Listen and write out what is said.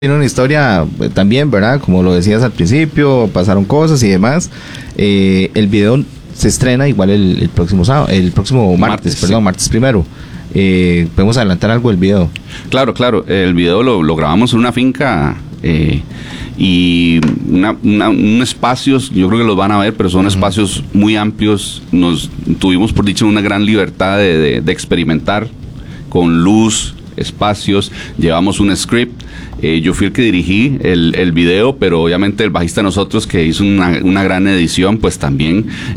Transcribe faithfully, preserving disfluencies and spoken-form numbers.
Tiene una historia eh, también, ¿verdad? Como lo decías al principio, pasaron cosas y demás. Eh, el video se estrena igual el, el próximo sábado, el próximo martes, Martes, perdón, sí. martes primero. Eh, ¿Podemos adelantar algo del video? Claro, claro. El video lo, lo grabamos en una finca eh, y una, una, un espacios, yo creo que los van a ver, pero son uh-huh. espacios muy amplios. Nos tuvimos, por dicho, una gran libertad de, de, de experimentar con luz, espacios. Llevamos un script. Eh, yo fui el que dirigí el, el video, pero obviamente el bajista de nosotros, que hizo una, una gran edición, pues también